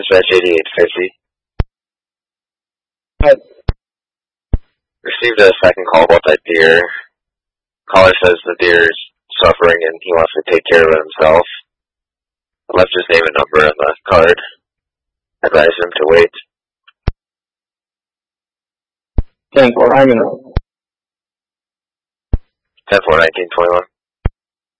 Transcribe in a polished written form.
Dispatch 8850. Received a second call about that deer. Caller says the deer's suffering and he wants to take care of it himself. I left his name and number on the card. Advised him to wait. 10-4, I'm in. 10-4-1921.